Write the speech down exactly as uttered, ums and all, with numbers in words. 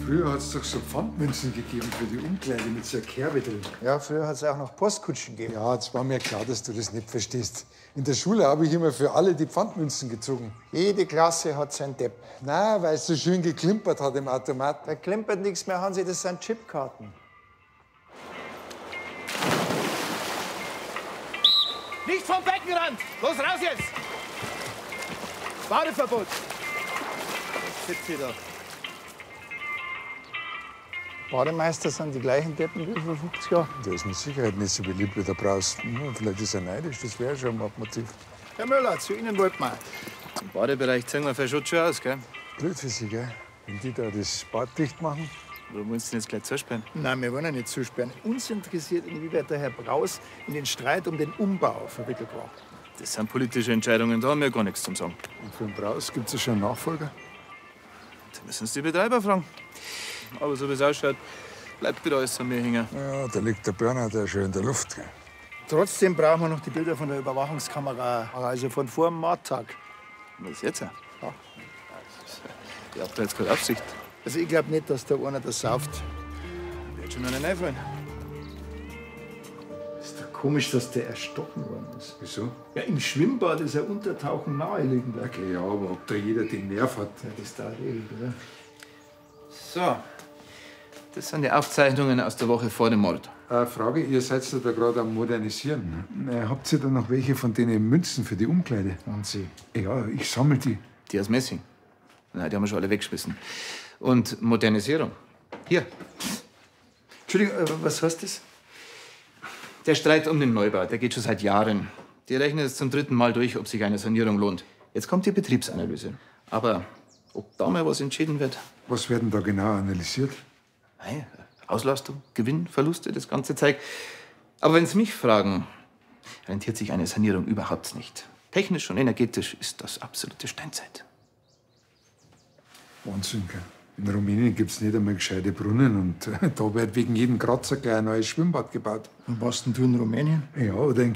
Früher hat es doch so Pfandmünzen gegeben für die Umkleide mit so einer Kerbe drin. Ja, früher hat es auch noch Postkutschen gegeben. Ja, jetzt war mir klar, dass du das nicht verstehst. In der Schule habe ich immer für alle die Pfandmünzen gezogen. Jede Klasse hat seinen Depp. Na, weil es so schön geklimpert hat im Automat. Da klimpert nichts mehr, Hansi, das sind Chipkarten. Nicht vom Beckenrand! Los, raus jetzt! Badeverbot! Was sitzt ihr da? Bademeister sind die gleichen Deppen wie vor fünfzig Jahren. Der ist mit Sicherheit nicht so beliebt wie der Braus. Hm, vielleicht ist er neidisch, das wäre schon ein Mordmotiv. Herr Müller, zu Ihnen wollten wir. Im Badebereich zeigen wir für Schutz schon aus, gell? Blöd für Sie, gell? Wenn die da das Bad dicht machen. Warum willst du denn jetzt gleich zusperren? Nein, wir wollen ja nicht zusperren. Uns interessiert, inwieweit der Herr Braus in den Streit um den Umbau verwickelt war. Das sind politische Entscheidungen, da haben wir gar nichts zum Sagen. Und für den Braus gibt es ja schon einen Nachfolger. Da müssen uns die Betreiber fragen. Aber so wie es ausschaut, bleibt wieder alles an mir hängen. Ja, da liegt der Burnout ja schon in der Luft, gell? Trotzdem brauchen wir noch die Bilder von der Überwachungskamera, also von vor dem Mordtag. Was jetzt? Ja. Ihr habt da jetzt keine Aufsicht. Also ich glaube nicht, dass da einer das sauft. Wird schon einer einfallen. Ist doch komisch, dass der erstochen worden ist. Wieso? Ja, im Schwimmbad ist er Untertauchen naheliegend. Ja, Okay, ja, aber ob da jeder den Nerv hat. das dauert ewig, oder? So. Das sind die Aufzeichnungen aus der Woche vor dem Mord. Äh, Frage, ihr seid da gerade am Modernisieren. Ne? Äh, habt ihr da noch welche von den Münzen für die Umkleide? Und Sie? Ja, ich sammle die. Die aus Messing. Nein, die haben wir schon alle weggeschmissen. Und Modernisierung. Hier. Entschuldigung, äh, was heißt das? Der Streit um den Neubau, der geht schon seit Jahren. Die rechnen jetzt zum dritten Mal durch, ob sich eine Sanierung lohnt. Jetzt kommt die Betriebsanalyse. Aber ob da mal was entschieden wird? Was werden da genau analysiert? Nein, Auslastung, Gewinn, Verluste, das ganze Zeug. Aber wenn Sie mich fragen, rentiert sich eine Sanierung überhaupt nicht. Technisch und energetisch ist das absolute Steinzeit. Wahnsinn, gell? In Rumänien gibt es nicht einmal gescheite Brunnen und äh, da wird wegen jedem Kratzer gleich ein neues Schwimmbad gebaut. Und was denn du in Rumänien? Ja, oder in